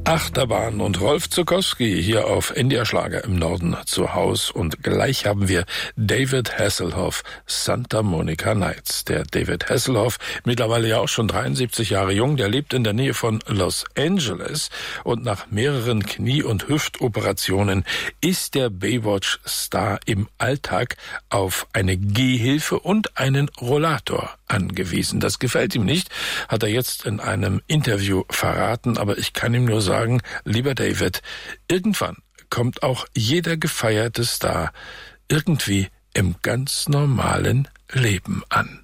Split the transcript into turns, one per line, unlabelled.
Achterbahn und Rolf Zuckowski hier auf NDR Schlager im Norden zu Haus. Und gleich haben wir David Hasselhoff, Santa Monica Nights. Der David Hasselhoff, mittlerweile ja auch schon 73 Jahre jung, der lebt in der Nähe von Los Angeles. Und nach mehreren Knie- und Hüftoperationen ist der Baywatch-Star im Alltag auf eine Gehhilfe und einen Rollator angewiesen. Das gefällt ihm nicht, hat er jetzt in einem Interview verraten, aber ich kann ihm nur sagen, lieber David, irgendwann kommt auch jeder gefeierte Star irgendwie im ganz normalen Leben an.